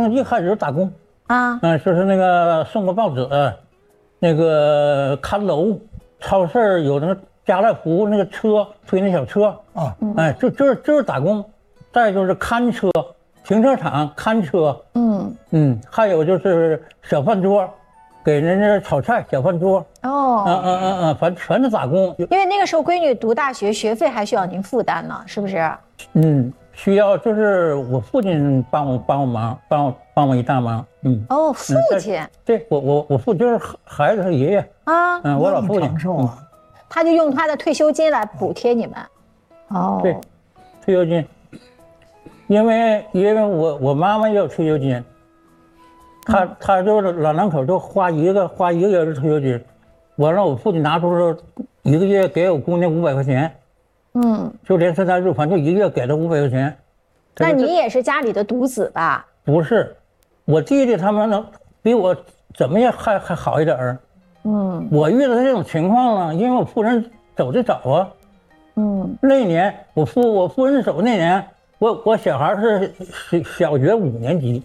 一开始就打工啊， 就是那个送个报纸，那个看楼，超市有那个家乐福那个车推那小车啊， 就是打工，再就是看车，停车场看车，还有就是小饭桌，给人家炒菜小饭桌。 哦， 反正全是打工。 因为那个时候闺女读大学，学费还需要您负担呢，是不是？ 需要就是我父亲帮我忙，帮我一大忙。 哦，父亲。 对，我父就是孩子和爷爷啊。 我老父亲。 他就用他的退休金来补贴你们。哦。 对，退休金，因为我妈妈也有退休金，他就是老两口都花一个月的退休金，完了我父亲拿出一个月给我姑娘500块钱。就连生产日，反正就一个月给了500块钱。 那你也是家里的独子吧？ 不是，我弟弟他们能比我怎么样还好一点儿。我遇到这种情况了，因为我父亲走得早啊。那年我父亲走那年，我小孩是小学5年级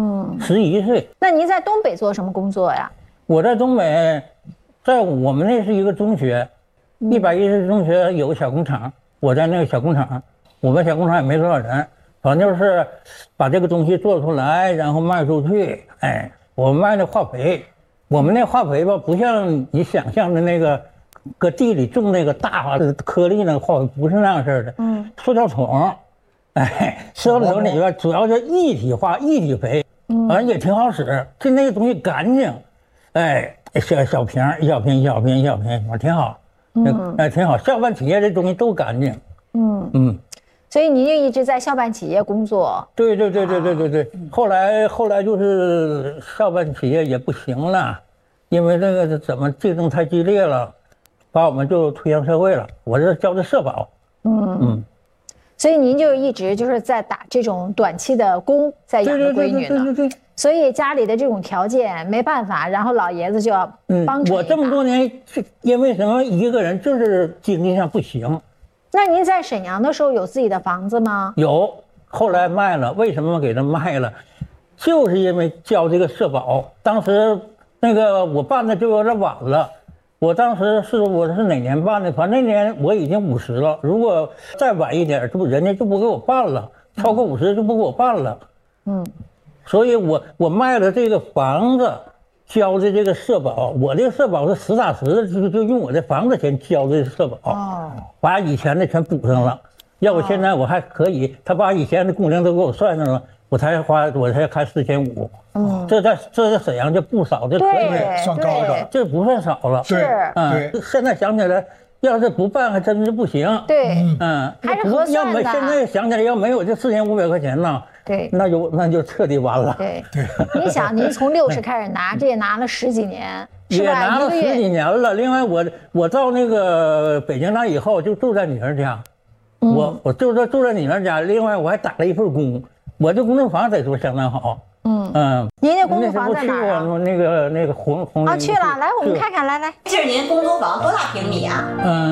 ，11岁。 那您在东北做什么工作呀？ 我在东北，在我们那是一个中学。110中学有个小工厂，我在那个小工厂，我们小工厂也没多少人，反正就是把这个东西做出来，然后卖出去。我们卖那化肥，我们那化肥吧，不像你想象的那个搁地里种那个大颗粒那个化肥，不是那样式的。塑料桶，塑料桶里边主要是一体化一体肥，反正也挺好使，就那个东西干净，小瓶一小瓶，反正挺好。挺好，校办企业这东西都干净。 所以您就一直在校办企业工作。 对。后来就是校办企业也不行了，因为那个怎么竞争太激烈了，把我们就推向社会了。我这交的社保。 所以您就一直就是在打这种短期的工，在养着闺女呢。 对。 所以家里的这种条件没办法，然后老爷子就要帮衬。 我这么多年是因为什么？一个人就是经济上不行。 那您在沈阳的时候有自己的房子吗？ 有，后来卖了。为什么给他卖了？就是因为交这个社保。当时那个我办的就有点晚了。我当时我是哪年办的？反正那年我已经50了。如果再晚一点，人家就不给我办了。超过50就不给我办了。所以我卖了这个房子，交的这个社保，我这个社保是实打实的，就用我这房子钱交的社保，把以前的全补上了。要我现在我还可以，他把以前的工龄都给我算上了，我才开4500。这在沈阳就不少，这可以算高的， 这不算少了。 对， 现在想起来，要是不办还真是不行。 对，还是合算的。 现在想起来，要没有这4500块钱呢？ 对， 那就彻底完了。 对，你想，您从60开始拿，这也拿了10几年，是吧？ 也拿了10几年了。另外，我到那个北京来以后，就住在女儿家。我住在女儿家。另外，我还打了一份工，我这工作房得说相当好。 您那工作房在哪儿啊？ 那个红啊，去了，来，我们看看，来。 这是您工作房多大平米啊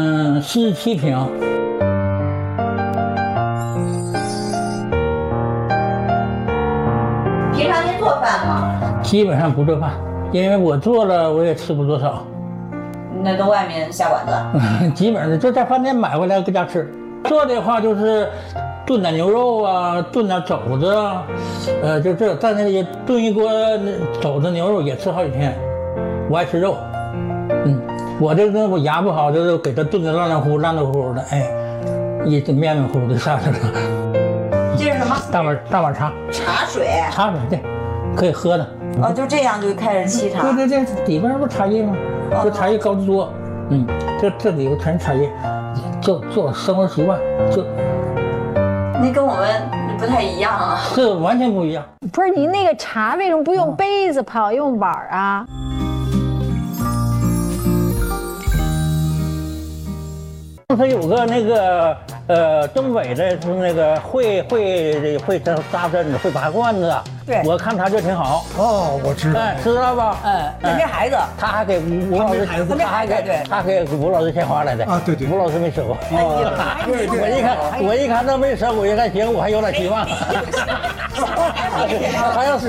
？47平。 平常您做饭吗？ 基本上不做饭，因为我做了我也吃不多少。 那都外面下馆子？ 基本上就在饭店买回来搁家吃。做的话就是炖点牛肉啊，炖点肘子啊，就这在那里炖一锅肘子牛肉也吃好几天。我爱吃肉，我牙不好，就是给它炖得烂乎的，一面糊的下去了。 这是什么？ 大碗茶。 茶水。 茶水对，可以喝的。 就这样就开始沏茶。 对，里边不茶叶吗？就茶叶高度多。这里头全是茶叶，就做生活习惯就。 那跟我们不太一样啊。 是完全不一样。 不是您那个茶为什么不用杯子泡，用碗啊？ 他有个那个东北的是那个会扎针的，会拔罐子。 对， 我看他就挺好。 我知道。 知道吧？ 那这孩子， 他还给吴老师，他给吴老师献花来的。 对。 吴老师没收。我一看他没收，我一看行，我还有点希望。他要是。